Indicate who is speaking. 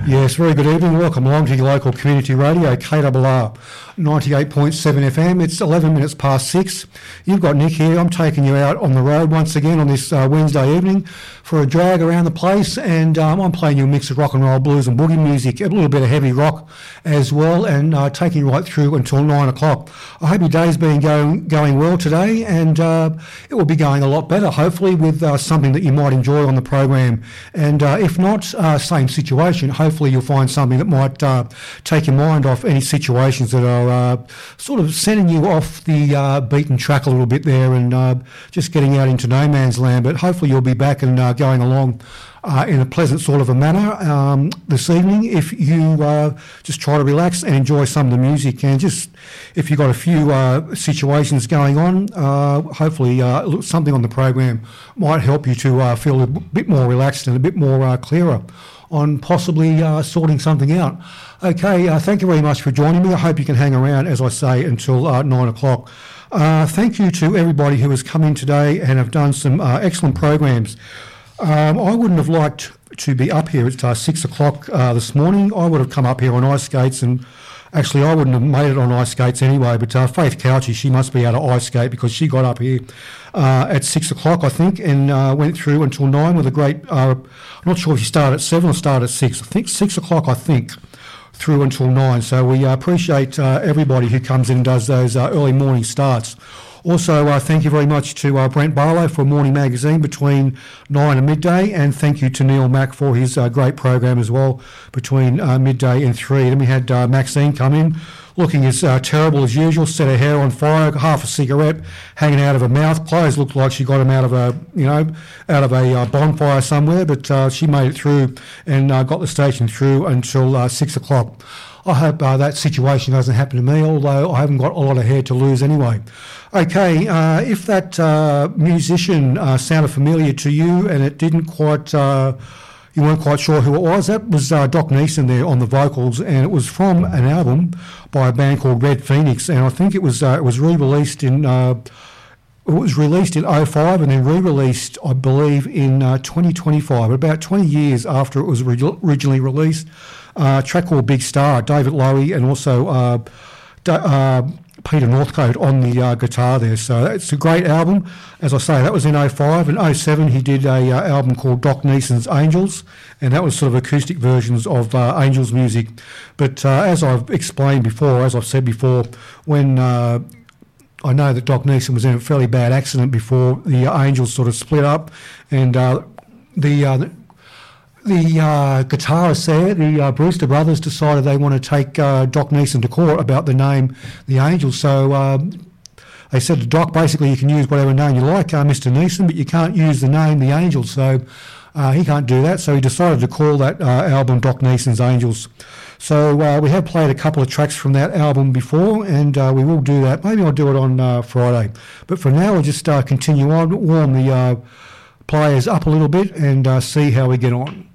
Speaker 1: Yes, very good evening. Welcome along to your local community radio, KRR 98.7 FM. It's 11 minutes past 6. You've got Nick here. I'm taking you out on the road once again on this Wednesday evening for a drag around the place, and I'm playing you a mix of rock and roll, blues and boogie music, a little bit of heavy rock as well, and taking you right through until 9 o'clock. I hope your day's been going well today, and it will be going a lot better, hopefully, with something that you might enjoy on the program. And if not, same situation. Hopefully you'll find something that might take your mind off any situations that are sort of sending you off the beaten track a little bit there, and just getting out into no man's land. But hopefully you'll be back and going along in a pleasant sort of a manner this evening, if you just try to relax and enjoy some of the music. And just if you've got a few situations going on, hopefully something on the program might help you to feel a bit more relaxed and a bit more clearer on possibly sorting something out. Okay, thank you very much for joining me. I hope you can hang around, as I say, until 9 o'clock. Thank you to everybody who has come in today and have done some excellent programs. I wouldn't have liked to be up here at 6 o'clock this morning. I would have come up here on ice skates, and actually I wouldn't have made it on ice skates anyway, but Faith Couchy, she must be able to ice skate, because she got up here at 6 o'clock, I think, and went through until 9 with a great, I'm not sure if she started at 7 or started at 6. I think 6 o'clock, through until 9. So we appreciate everybody who comes in and does those early morning starts. Also, thank you very much to Brent Barlow for Morning Magazine between 9 and midday, and thank you to Neil Mack for his great program as well between midday and 3. Then we had Maxine come in, looking as terrible as usual, set her hair on fire, half a cigarette hanging out of her mouth. Clothes looked like she got them out of a bonfire somewhere, but she made it through and got the station through until 6 o'clock. I hope that situation doesn't happen to me, although I haven't got a lot of hair to lose anyway. Okay, if that musician sounded familiar to you and it didn't quite, you weren't quite sure who it was, that was Doc Neeson there on the vocals, and it was from an album by a band called Red Phoenix, and I think it was re-released in... It was released in 2005 and then re-released, I believe, in 2025, about 20 years after it was originally released. A track called Big Star, David Lowie, and also Peter Northcote on the guitar there. So it's a great album. As I say, that was in 2005. In 2007, he did a album called Doc Neeson's Angels, and that was sort of acoustic versions of Angels music. But as I've explained before, as I've said before, when... I know that Doc Neeson was in a fairly bad accident before the Angels sort of split up, and the guitarists there, the Brewster brothers, decided they want to take Doc Neeson to court about the name the Angels. So they said to Doc, basically, you can use whatever name you like, Mr. Neeson, but you can't use the name the Angels. So he can't do that. So he decided to call that album Doc Neeson's Angels. So we have played a couple of tracks from that album before, and we will do that. Maybe I'll do it on Friday. But for now, we'll just continue on, warm the players up a little bit, and see how we get on.